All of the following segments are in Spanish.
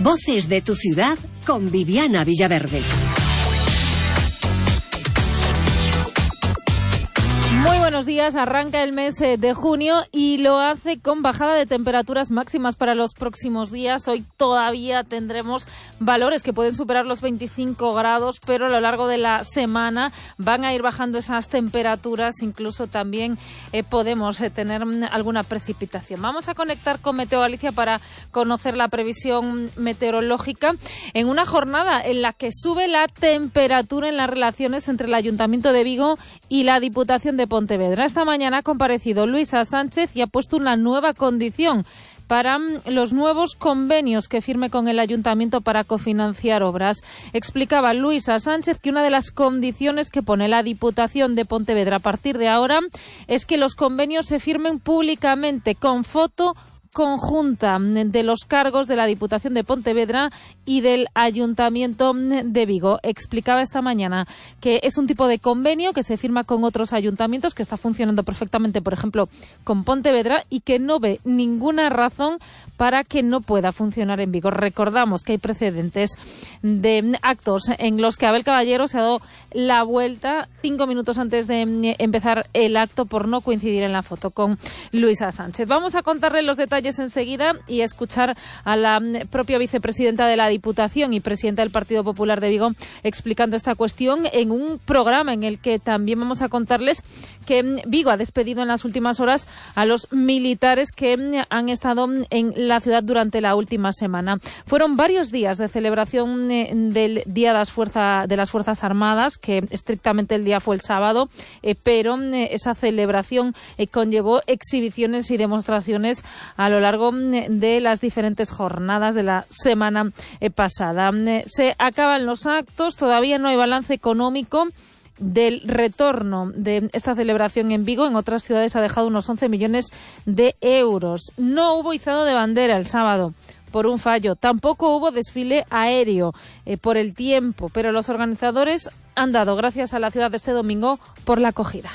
Voces de tu ciudad con Viviana Villaverde. Muy buenos días, arranca el mes de junio y lo hace con bajada de temperaturas máximas para los próximos días. Hoy todavía tendremos valores que pueden superar los 25 grados, pero a lo largo de la semana van a ir bajando esas temperaturas, incluso también podemos tener alguna precipitación. Vamos a conectar con Meteo Galicia para conocer la previsión meteorológica en una jornada en la que sube la temperatura en las relaciones entre el Ayuntamiento de Vigo y la Diputación de Pontevedra. Esta mañana ha comparecido Luisa Sánchez y ha puesto una nueva condición para los nuevos convenios que firme con el Ayuntamiento para cofinanciar obras. Explicaba Luisa Sánchez que una de las condiciones que pone la Diputación de Pontevedra a partir de ahora es que los convenios se firmen públicamente con foto conjunta de los cargos de la Diputación de Pontevedra y del Ayuntamiento de Vigo. Explicaba esta mañana que es un tipo de convenio que se firma con otros ayuntamientos, que está funcionando perfectamente, por ejemplo, con Pontevedra, y que no ve ninguna razón para que no pueda funcionar en Vigo. Recordamos que hay precedentes de actos en los que Abel Caballero se ha dado la vuelta 5 minutos antes de empezar el acto por no coincidir en la foto con Luisa Sánchez. Vamos a contarle los detalles enseguida y escuchar a la propia vicepresidenta de la Diputación y presidenta del Partido Popular de Vigo explicando esta cuestión en un programa en el que también vamos a contarles que Vigo ha despedido en las últimas horas a los militares que han estado en la ciudad durante la última semana. Fueron varios días de celebración del Día de las Fuerzas Armadas, que estrictamente el día fue el sábado, pero esa celebración conllevó exhibiciones y demostraciones a lo largo de las diferentes jornadas de la semana pasada. Se acaban los actos, todavía no hay balance económico del retorno de esta celebración en Vigo. En otras ciudades ha dejado unos 11 millones de euros. No hubo izado de bandera el sábado por un fallo. Tampoco hubo desfile aéreo por el tiempo, pero los organizadores han dado gracias a la ciudad este domingo por la acogida.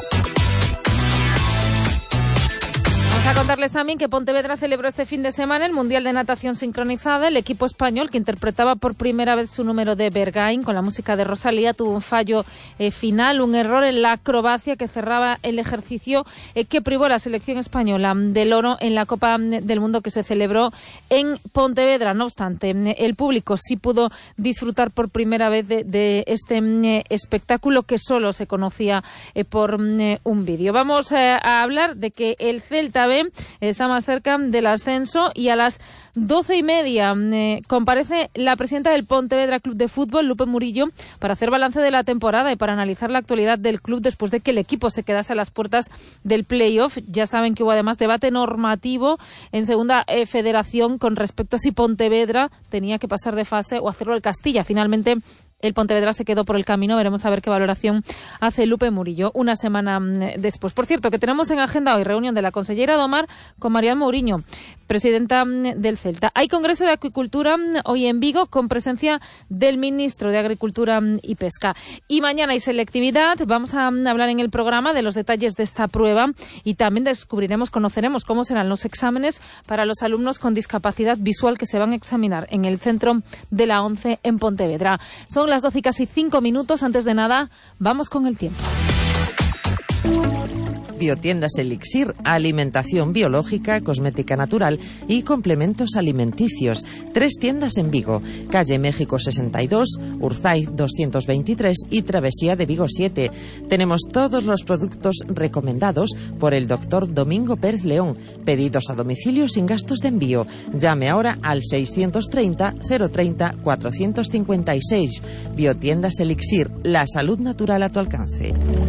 A contarles también que Pontevedra celebró este fin de semana el Mundial de Natación Sincronizada. El equipo español, que interpretaba por primera vez su número de Bergain con la música de Rosalía, tuvo un fallo final, un error en la acrobacia que cerraba el ejercicio que privó a la selección española del oro en la Copa del Mundo que se celebró en Pontevedra. No obstante, el público sí pudo disfrutar por primera vez de este espectáculo que solo se conocía por un vídeo. Vamos a hablar de que el Celta B está más cerca del ascenso y a las 12:30 comparece la presidenta del Pontevedra Club de Fútbol, Lupe Murillo, para hacer balance de la temporada y para analizar la actualidad del club después de que el equipo se quedase a las puertas del playoff. Ya saben que hubo además debate normativo en segunda federación con respecto a si Pontevedra tenía que pasar de fase o hacerlo el Castilla. Finalmente el Pontevedra se quedó por el camino. Veremos a ver qué valoración hace Lupe Murillo una semana después. Por cierto, que tenemos en agenda hoy reunión de la consellera Domar con Marian Mourinho, presidenta del Celta. Hay Congreso de Acuicultura hoy en Vigo con presencia del ministro de Agricultura y Pesca. Y mañana hay selectividad. Vamos a hablar en el programa de los detalles de esta prueba y también conoceremos cómo serán los exámenes para los alumnos con discapacidad visual que se van a examinar en el centro de la ONCE en Pontevedra. Son las 12 y casi 5 minutos. Antes de nada, vamos con el tiempo. Biotiendas Elixir, alimentación biológica, cosmética natural y complementos alimenticios. 3 tiendas en Vigo, calle México 62, Urzay 223 y Travesía de Vigo 7. Tenemos todos los productos recomendados por el doctor Domingo Pérez León. Pedidos a domicilio sin gastos de envío. Llame ahora al 630 030 456. Biotiendas Elixir, la salud natural a tu alcance.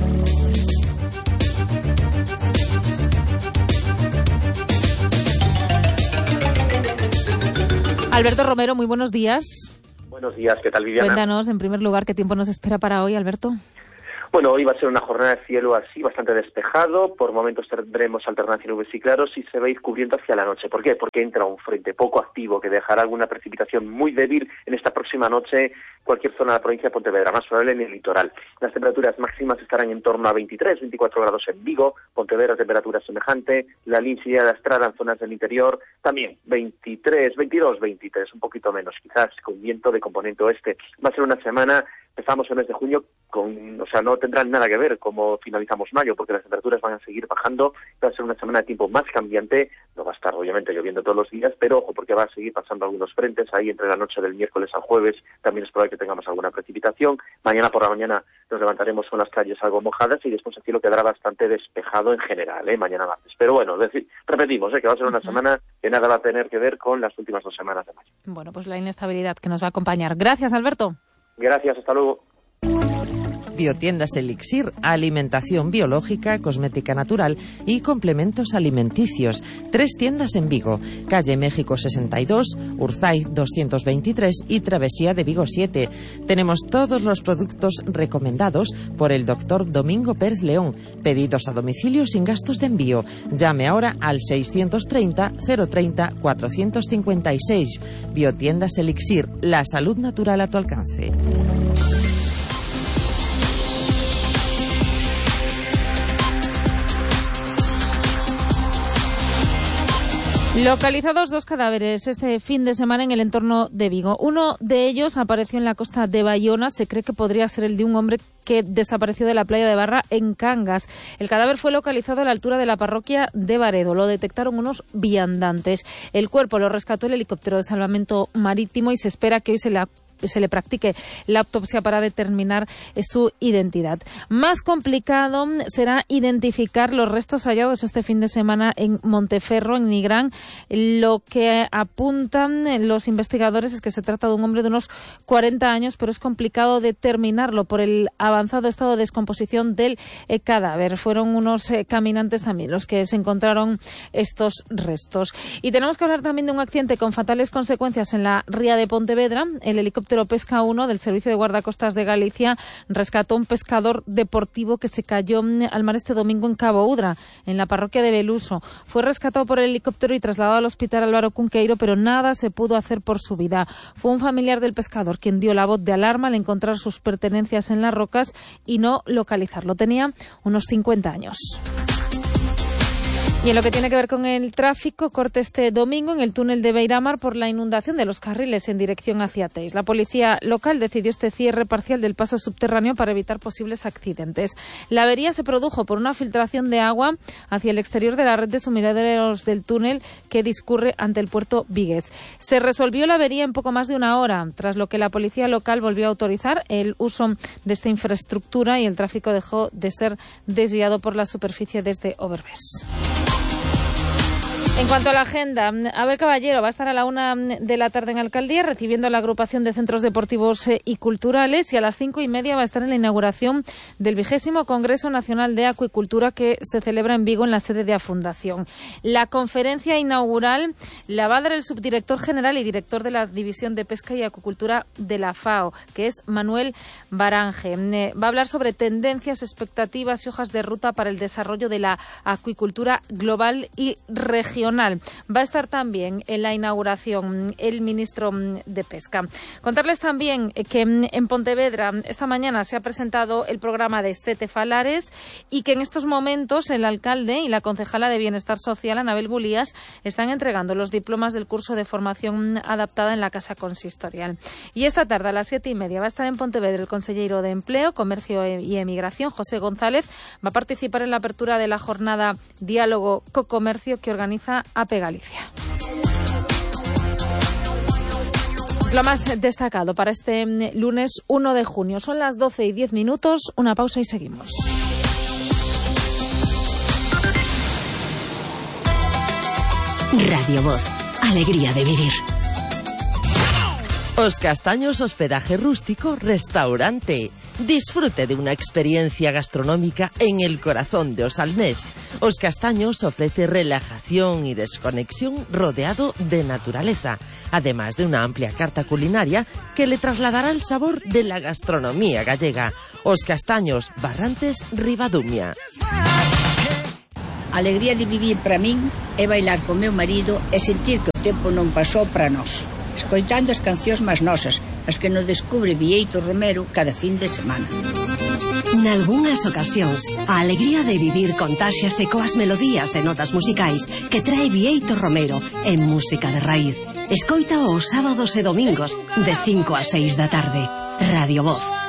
Alberto Romero, muy buenos días. Buenos días, ¿qué tal, Viviana? Cuéntanos, en primer lugar, ¿qué tiempo nos espera para hoy, Alberto? Bueno, hoy va a ser una jornada de cielo así, bastante despejado. Por momentos tendremos alternancia de nubes y claros y se va a ir cubriendo hacia la noche. ¿Por qué? Porque entra un frente poco activo que dejará alguna precipitación muy débil en esta próxima noche. Cualquier zona de la provincia de Pontevedra, más probable en el litoral. Las temperaturas máximas estarán en torno a 23, 24 grados en Vigo. Pontevedra, temperatura semejante. La Lins y la Estrada en zonas del interior, también 23, 22, 23, un poquito menos, quizás con viento de componente oeste. Va a ser una semana. Empezamos el mes de junio no tendrán nada que ver como finalizamos mayo, porque las temperaturas van a seguir bajando. Va a ser una semana de tiempo más cambiante. No va a estar, obviamente, lloviendo todos los días, pero ojo, porque va a seguir pasando algunos frentes ahí entre la noche del miércoles al jueves. También es probable que tengamos alguna precipitación. Mañana por la mañana nos levantaremos con las calles algo mojadas y después el cielo quedará bastante despejado en general, mañana martes. Pero bueno, repetimos, que va a ser una semana que nada va a tener que ver con las últimas 2 semanas de mayo. Bueno, pues la inestabilidad que nos va a acompañar. Gracias, Alberto. Gracias, hasta luego. Biotiendas Elixir, alimentación biológica, cosmética natural y complementos alimenticios. 3 tiendas en Vigo, calle México 62, Urzaiz 223 y Travesía de Vigo 7. Tenemos todos los productos recomendados por el doctor Domingo Pérez León. Pedidos a domicilio sin gastos de envío. Llame ahora al 630 030 456. Biotiendas Elixir, la salud natural a tu alcance. Localizados 2 cadáveres este fin de semana en el entorno de Vigo. Uno de ellos apareció en la costa de Bayona. Se cree que podría ser el de un hombre que desapareció de la playa de Barra en Cangas. El cadáver fue localizado a la altura de la parroquia de Baredo. Lo detectaron unos viandantes. El cuerpo lo rescató el helicóptero de salvamento marítimo y se espera que hoy se le practique la autopsia para determinar su identidad. Más complicado será identificar los restos hallados este fin de semana en Monteferro, en Nigrán. Lo que apuntan los investigadores es que se trata de un hombre de unos 40 años, pero es complicado determinarlo por el avanzado estado de descomposición del cadáver. Fueron unos caminantes también los que se encontraron estos restos. Y tenemos que hablar también de un accidente con fatales consecuencias en la ría de Pontevedra. El helicóptero Pesca 1 del Servicio de Guardacostas de Galicia rescató un pescador deportivo que se cayó al mar este domingo en Cabo Udra, en la parroquia de Beluso. Fue rescatado por el helicóptero y trasladado al hospital Álvaro Cunqueiro, pero nada se pudo hacer por su vida. Fue un familiar del pescador quien dio la voz de alarma al encontrar sus pertenencias en las rocas y no localizarlo. Tenía unos 50 años. Y en lo que tiene que ver con el tráfico, corte este domingo en el túnel de Beiramar por la inundación de los carriles en dirección hacia Teis. La policía local decidió este cierre parcial del paso subterráneo para evitar posibles accidentes. La avería se produjo por una filtración de agua hacia el exterior de la red de suministros del túnel que discurre ante el puerto Vigues. Se resolvió la avería en poco más de 1 hora, tras lo que la policía local volvió a autorizar el uso de esta infraestructura y el tráfico dejó de ser desviado por la superficie desde Overbes. En cuanto a la agenda, Abel Caballero va a estar a la 1 de la tarde en Alcaldía recibiendo la agrupación de centros deportivos y culturales y a las 5:30 va a estar en la inauguración del 20º Congreso Nacional de Acuicultura que se celebra en Vigo en la sede de Afundación. La conferencia inaugural la va a dar el subdirector general y director de la División de Pesca y Acuicultura de la FAO, que es Manuel Baranje. Va a hablar sobre tendencias, expectativas y hojas de ruta para el desarrollo de la acuicultura global y regional. Va a estar también en la inauguración el ministro de Pesca. Contarles también que en Pontevedra esta mañana se ha presentado el programa de Sete Falares y que en estos momentos el alcalde y la concejala de Bienestar Social, Anabel Bulías, están entregando los diplomas del curso de formación adaptada en la Casa Consistorial. Y esta tarde a las 7:30 va a estar en Pontevedra el consejero de Empleo, Comercio y Emigración, José González. Va a participar en la apertura de la jornada Diálogo Co-Comercio que organiza APE Galicia. Lo más destacado para este lunes 1 de junio. Son las 12:10. Una pausa y seguimos. Radio Voz. Alegría de vivir. Os Castaños Hospedaje Rústico Restaurante. Disfrute de una experiencia gastronómica en el corazón de Osalnés. Os Castaños ofrece relajación y desconexión rodeado de naturaleza, además de una amplia carta culinaria que le trasladará el sabor de la gastronomía gallega. Os Castaños, Barrantes, Ribadumia. A alegría de vivir para min é bailar co meu marido e sentir que o tempo non pasou para nós, escoitando as cancións máis nosas, as que nos descubre Bieito Romero cada fin de semana. Nalgúnas ocasións, a alegría de vivir contáxiase coas melodías e notas musicais que trae Bieito Romero en Música de Raíz. Escoita os sábados e domingos de 5 a 6 da tarde. Radio Voz.